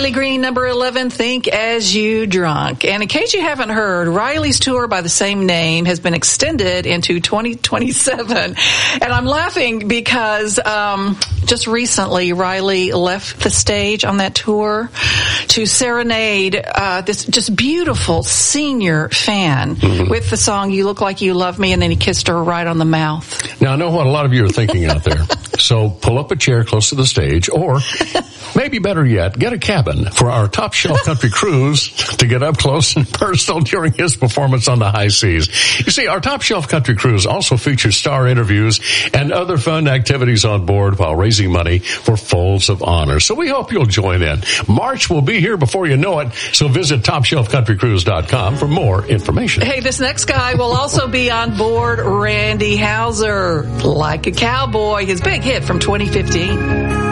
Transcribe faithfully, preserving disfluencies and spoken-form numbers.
Riley Green, number eleven, Think As You Drunk. And in case you haven't heard, Riley's tour by the same name has been extended into twenty twenty-seven. And I'm laughing because um, just recently, Riley left the stage on that tour to serenade uh, this just beautiful senior fan mm-hmm. with the song You Look Like You Love Me, and then he kissed her right on the mouth. Now, I know what a lot of you are thinking out there. So pull up a chair close to the stage, or maybe better yet, get a cabin for our Top Shelf Country Cruise to get up close and personal during his performance on the high seas. You see, our Top Shelf Country Cruise also features star interviews and other fun activities on board while raising money for Folds of Honor. So we hope you'll join in. March will be here before you know it, so visit top shelf country cruise dot com for more information. Hey, this next guy will also be on board, Randy Houser, Like a Cowboy, his big hit from twenty fifteen.